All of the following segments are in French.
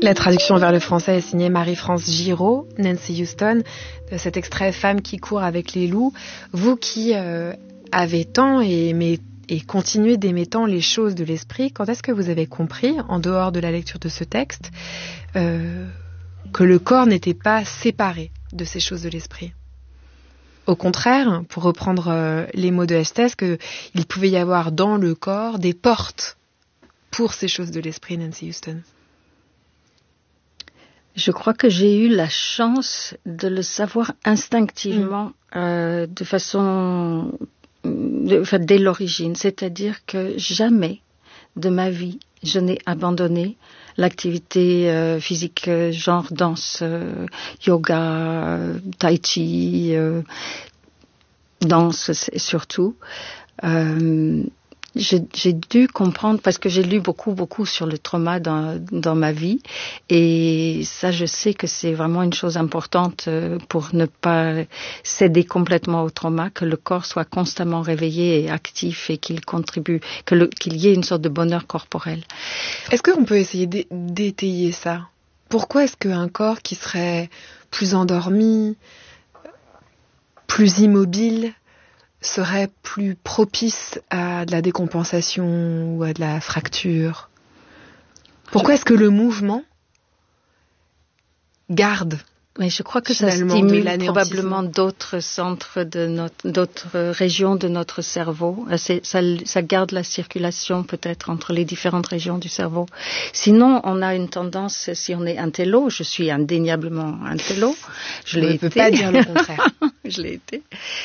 La traduction vers le français est signée Marie-France Giraud, Nancy Houston, de cet extrait « Femme qui court avec les loups ». Vous qui avez tant aimé et continuez d'aimer tant les choses de l'esprit, quand est-ce que vous avez compris, en dehors de la lecture de ce texte, que le corps n'était pas séparé de ces choses de l'esprit ? Au contraire, pour reprendre les mots de Esthès, qu'il pouvait y avoir dans le corps des portes pour ces choses de l'esprit, Nancy Houston. Je crois que j'ai eu la chance de le savoir instinctivement, de façon, dès l'origine. C'est-à-dire que jamais de ma vie, je n'ai abandonné l'activité physique, genre danse, yoga, tai chi, danse surtout. J'ai dû comprendre, parce que j'ai lu beaucoup sur le trauma dans ma vie, et ça, je sais que c'est vraiment une chose importante pour ne pas céder complètement au trauma, que le corps soit constamment réveillé et actif et qu'il contribue, qu'il y ait une sorte de bonheur corporel. Est-ce qu'on peut essayer d'étayer ça ? Pourquoi est-ce qu'un corps qui serait plus endormi, plus immobile, serait plus propice à de la décompensation ou à de la fracture ? Pourquoi est-ce que le mouvement garde ? Mais je crois que ça stimule probablement d'autres centres d'autres régions de notre cerveau. Ça garde la circulation peut-être entre les différentes régions du cerveau. Sinon, on a une tendance, si on est intello, je suis indéniablement intello. Je ne peux pas dire le contraire. Je l'ai été.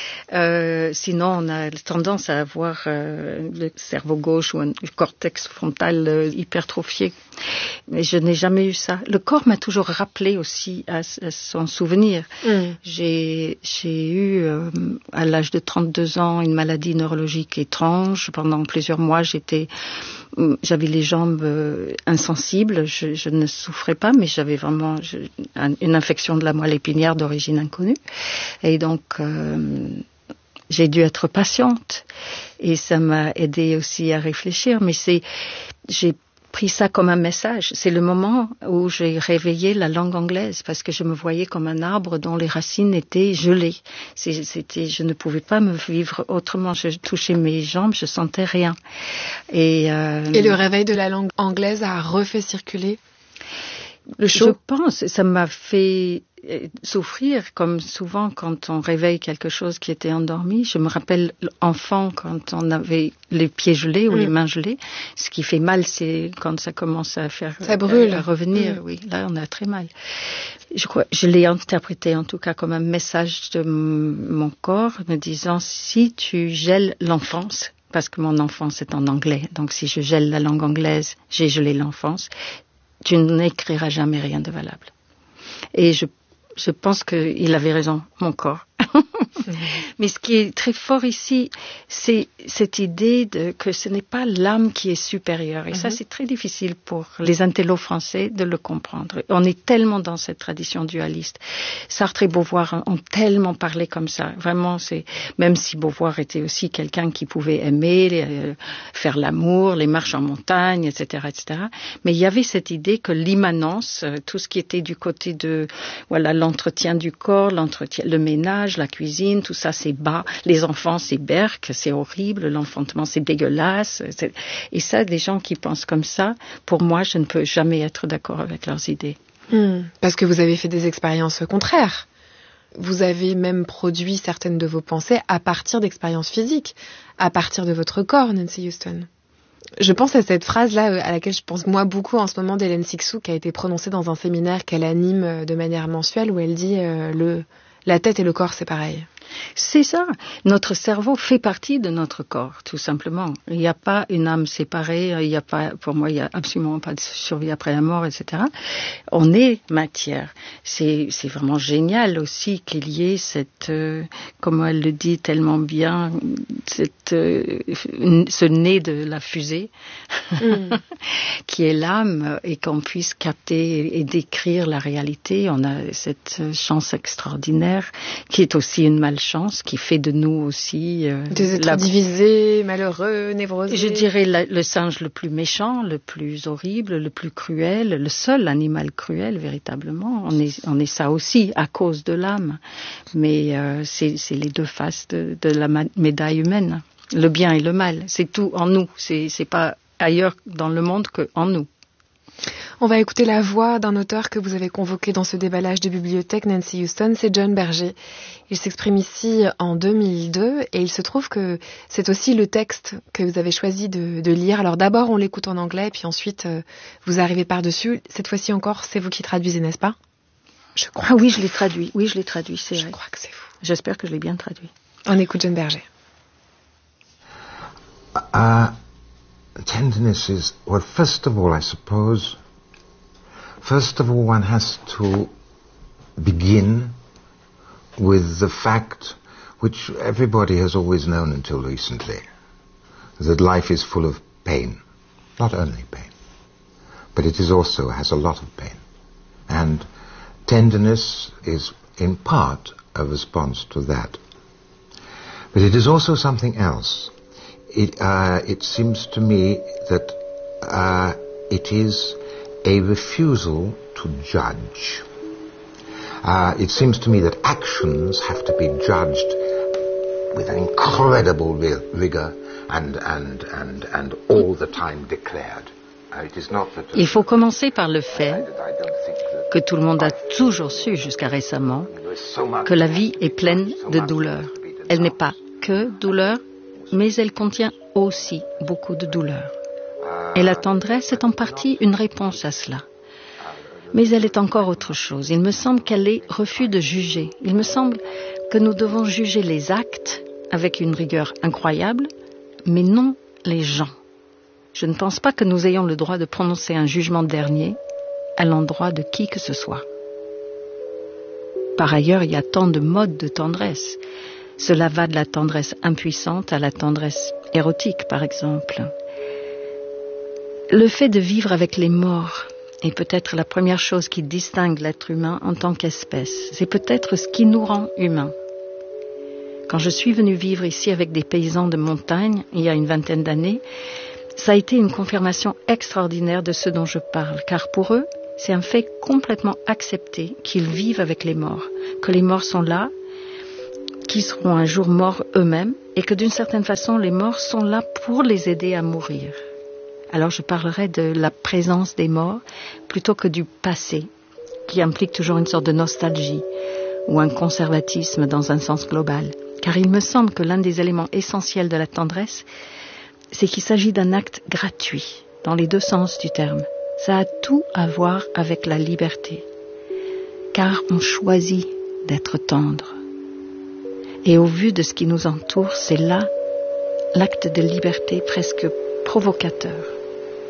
Sinon, on a tendance à avoir le cerveau gauche ou un cortex frontal hypertrophié. Mais je n'ai jamais eu ça. Le corps m'a toujours rappelé aussi à son souvenir. J'ai eu, à l'âge de 32 ans, une maladie neurologique étrange. Pendant plusieurs mois, j'avais les jambes insensibles. Je ne souffrais pas, mais j'avais vraiment une infection de la moelle épinière d'origine inconnue. Et donc, j'ai dû être patiente. Et ça m'a aidé aussi à réfléchir. Mais j'ai pris ça comme un message. C'est le moment où j'ai réveillé la langue anglaise, parce que je me voyais comme un arbre dont les racines étaient gelées. Je ne pouvais pas me vivre autrement. Je touchais mes jambes, je sentais rien. Et le réveil de la langue anglaise a refait circuler le chaud. Je pense, ça m'a fait souffrir, comme souvent quand on réveille quelque chose qui était endormi. Je me rappelle enfant, quand on avait les pieds gelés ou les mains gelées, ce qui fait mal, c'est quand ça commence à faire... Ça brûle. À revenir, oui. Là, on a très mal. Je l'ai interprété en tout cas comme un message de mon corps, me disant, si tu gèles l'enfance, parce que mon enfance est en anglais, donc si je gèle la langue anglaise, j'ai gelé l'enfance, tu n'écriras jamais rien de valable. Et je pense qu'il avait raison, mon corps. Mais ce qui est très fort ici, c'est cette idée que ce n'est pas l'âme qui est supérieure. Et ça, c'est très difficile pour les intellos français de le comprendre. On est tellement dans cette tradition dualiste. Sartre et Beauvoir ont tellement parlé comme ça. Vraiment, même si Beauvoir était aussi quelqu'un qui pouvait aimer, faire l'amour, les marches en montagne, etc., etc. Mais il y avait cette idée que l'immanence, tout ce qui était du côté de, l'entretien du corps, le ménage, la cuisine, tout ça c'est bas, les enfants c'est berk, c'est horrible, l'enfantement c'est dégueulasse. Et ça, des gens qui pensent comme ça, pour moi, je ne peux jamais être d'accord avec leurs idées. Parce que vous avez fait des expériences contraires. Vous avez même produit certaines de vos pensées à partir d'expériences physiques, à partir de votre corps, Nancy Houston. Je pense à cette phrase-là, à laquelle je pense moi beaucoup en ce moment, d'Hélène Cixous, qui a été prononcée dans un séminaire qu'elle anime de manière mensuelle, où elle dit la tête et le corps, c'est pareil. C'est ça. Notre cerveau fait partie de notre corps, tout simplement. Il n'y a pas une âme séparée. Pour moi, il n'y a absolument pas de survie après la mort, etc. On est matière. C'est vraiment génial aussi qu'il y ait cette, comme elle le dit tellement bien, ce nez de la fusée, qui est l'âme, et qu'on puisse capter et décrire la réalité. On a cette chance extraordinaire, qui est aussi une malchance, malchance qui fait de nous aussi... des êtres divisés, malheureux, névrosés. Je dirais le singe le plus méchant, le plus horrible, le plus cruel, le seul animal cruel véritablement. On est ça aussi à cause de l'âme. Mais c'est les deux faces de la médaille humaine. Le bien et le mal, c'est tout en nous. C'est pas ailleurs dans le monde qu'en nous. On va écouter la voix d'un auteur que vous avez convoqué dans ce déballage de bibliothèque, Nancy Houston, c'est John Berger. Il s'exprime ici en 2002 et il se trouve que c'est aussi le texte que vous avez choisi de lire. Alors d'abord on l'écoute en anglais puis ensuite vous arrivez par-dessus. Cette fois-ci encore c'est vous qui traduisez, n'est-ce pas? Je crois. Oui, je l'ai traduit. Oui, je l'ai traduit, c'est vrai. Je crois que c'est vous. J'espère que je l'ai bien traduit. On écoute John Berger. Tenderness is, well, first of all, I suppose, one has to begin with the fact which everybody has always known until recently, that life is full of pain. Not only pain, but it is also has a lot of pain. And tenderness is in part a response to that. But it is also something else. It seems to me that it is a refusal to judge. It seems to me that actions have to be judged with an incredible rigor and all the time declared. Il faut commencer par le fait que tout le monde a toujours su jusqu'à récemment que la vie est pleine de douleur. Elle n'est pas que douleur, mais elle contient aussi beaucoup de douleur. Et la tendresse est en partie une réponse à cela. Mais elle est encore autre chose. Il me semble qu'elle est refus de juger. Il me semble que nous devons juger les actes avec une rigueur incroyable, mais non les gens. Je ne pense pas que nous ayons le droit de prononcer un jugement dernier à l'endroit de qui que ce soit. Par ailleurs, il y a tant de modes de tendresse. Cela va de la tendresse impuissante à la tendresse érotique, par exemple. Le fait de vivre avec les morts est peut-être la première chose qui distingue l'être humain en tant qu'espèce. C'est peut-être ce qui nous rend humains. Quand je suis venue vivre ici avec des paysans de montagne, il y a une vingtaine d'années, ça a été une confirmation extraordinaire de ce dont je parle, car pour eux, c'est un fait complètement accepté qu'ils vivent avec les morts, que les morts sont là, qu'ils seront un jour morts eux-mêmes, et que d'une certaine façon, les morts sont là pour les aider à mourir. Alors je parlerai de la présence des morts plutôt que du passé, qui implique toujours une sorte de nostalgie ou un conservatisme dans un sens global. Car il me semble que l'un des éléments essentiels de la tendresse, c'est qu'il s'agit d'un acte gratuit, dans les deux sens du terme. Ça a tout à voir avec la liberté, car on choisit d'être tendre. Et au vu de ce qui nous entoure, c'est là l'acte de liberté presque provocateur.